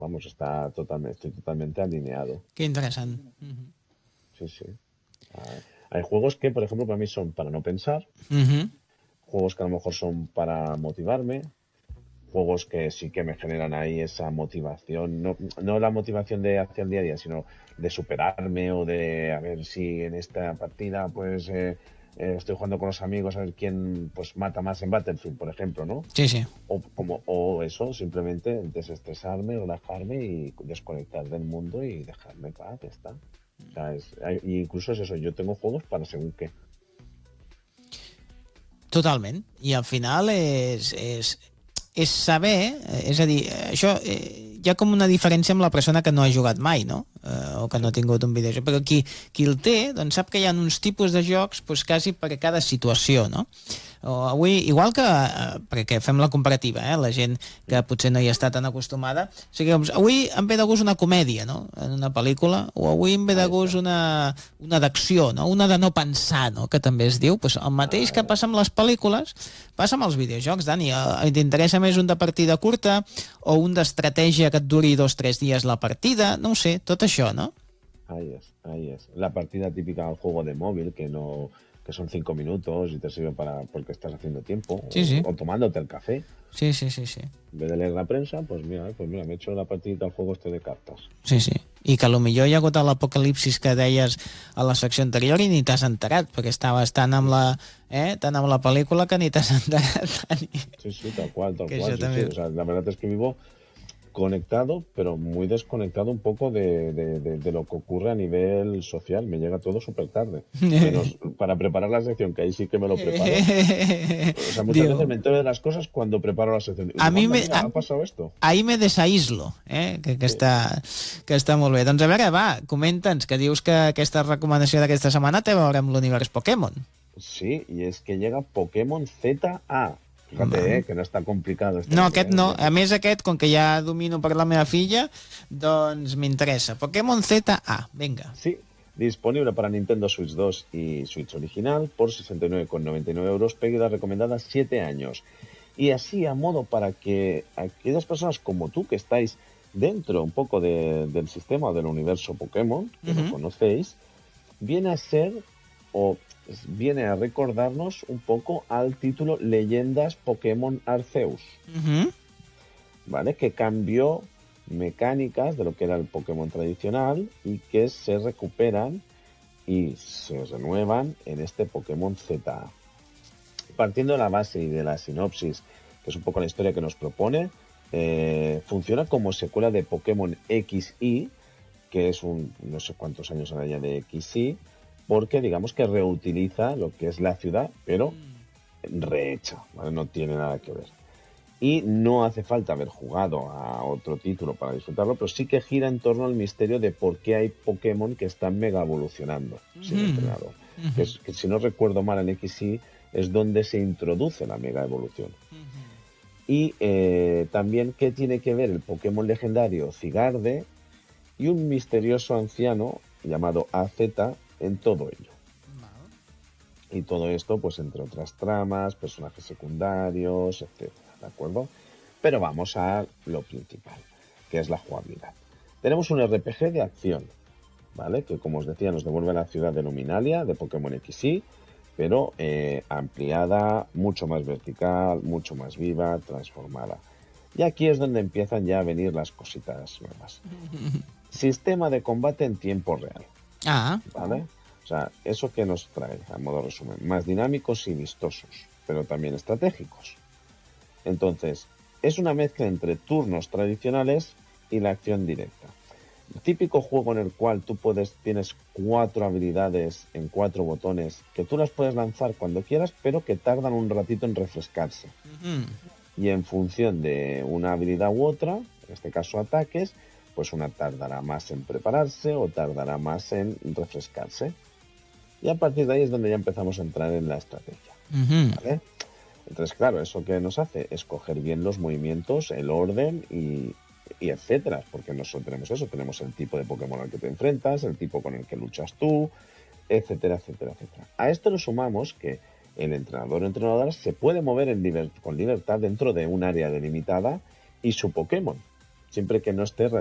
vamos, estoy totalmente alineado. Que interessant. Sí, sí. Hay juegos que, por ejemplo, para mí son para no pensar, juegos que a lo mejor son para motivarme, juegos que sí que me generan ahí esa motivación, no la motivación de hacia el día a día, sino de superarme o de a ver si en esta partida pues estoy jugando con los amigos a ver quién pues mata más en Battlefield, por ejemplo, ¿no? Sí, sí. O eso, simplemente desestresarme, relajarme y desconectar del mundo y dejarme en paz, ya está. O sea, incluso es eso, yo tengo juegos para según qué. Totalment. I al final és saber, és a dir, això hi ha com una diferència amb la persona que no ha jugat mai, no? O que no ha tingut un videojoc, però qui el té, doncs sap que hi ha uns tipus de jocs doncs, quasi per a cada situació, no? O avui, igual que, perquè fem la comparativa, la gent que potser no hi està tan acostumada, o sigui, doncs, avui em ve de gust una comèdia, no? En una pel·lícula, o avui em ve de gust una d'acció, no? Una de no pensar, no? Que també es diu, doncs el mateix que passa amb les pel·lícules, passa amb els videojocs, Dani. T'interessa més un de partida curta o un d'estratègia que et duri 2 o 3 dies la partida? No ho sé, tot això, no? Ahí es, ahí es. La partida típica del juego de móvil, que son 5 minutos y te sirve porque estás haciendo tiempo, Sí, sí. o tomándote el café. Sí. En vez de leer la prensa, pues mira, me he hecho la partidita al juego este de cartas. Sí. I que potser hi ha hagut l'apocalipsis que deies a la secció anterior i ni t'has enterat, perquè estaves tan amb la pel·lícula que ni t'has enterat. Sí, tal cual. Que Sí. O sea, la verdad es que vivo conectado, pero muy desconectado un poco de lo que ocurre a nivel social. Me llega todo súper tarde. Menos para preparar la sección, que ahí sí que me lo preparo. O sea, muchas veces me entero de las cosas cuando preparo la sección. A mi ha pasado esto. Ahí me desaíslo, que està molt bé. Doncs a veure, va, comenta'ns, que dius que aquesta recomanació d'aquesta setmana té a veure amb l'univers Pokémon. Sí, y es que llega Pokémon ZA. Fíjate, que no està complicat. No, aquest no. A més, aquest, com que ja domino per la meva filla, doncs m'interessa. Pokémon ZA, venga. Sí, disponible para Nintendo Switch 2 y Switch original por 69,99 euros, pégida recomendada 7 años. Y así, a modo para que aquellas personas como tú que estáis dentro un poco del sistema o del universo Pokémon, que lo conocéis, viene a recordarnos un poco al título Leyendas Pokémon Arceus, ¿vale? Que cambió mecánicas de lo que era el Pokémon tradicional y que se recuperan y se renuevan en este Pokémon ZA. Partiendo de la base y de la sinopsis, que es un poco la historia que nos propone, funciona como secuela de Pokémon XY, que es no sé cuántos años ahora ya de XY, porque digamos que reutiliza lo que es la ciudad, pero rehecha, ¿vale? No tiene nada que ver. Y no hace falta haber jugado a otro título para disfrutarlo, pero sí que gira en torno al misterio de por qué hay Pokémon que están mega evolucionando sin entrenador. Que si no recuerdo mal, en XY es donde se introduce la mega evolución. Y también qué tiene que ver el Pokémon legendario Zygarde y un misterioso anciano llamado AZ en todo ello. Y todo esto, pues entre otras tramas, personajes secundarios, etcétera, ¿de acuerdo? Pero vamos a lo principal, que es la jugabilidad. Tenemos un RPG de acción, ¿vale? Que, como os decía, nos devuelve a la ciudad de Luminalia, de Pokémon XY, pero ampliada, mucho más vertical, mucho más viva, transformada. Y aquí es donde empiezan ya a venir las cositas nuevas. Sistema de combate en tiempo real. ¿Vale? O sea, ¿eso que nos trae, a modo resumen? Más dinámicos y vistosos, pero también estratégicos. Entonces, es una mezcla entre turnos tradicionales y la acción directa. El típico juego en el cual tienes 4 habilidades en 4 botones, que tú las puedes lanzar cuando quieras, pero que tardan un ratito en refrescarse. Y en función de una habilidad u otra, en este caso ataques, pues una tardará más en prepararse o tardará más en refrescarse. Y a partir de ahí es donde ya empezamos a entrar en la estrategia. ¿Vale? Entonces, claro, ¿eso qué nos hace? Escoger bien los movimientos, el orden y etcétera. Porque nosotros tenemos eso, tenemos el tipo de Pokémon al que te enfrentas, el tipo con el que luchas tú, etcétera, etcétera, etcétera. A esto le sumamos que el entrenador o entrenadora se puede mover con libertad dentro de un área delimitada y su Pokémon siempre que no esté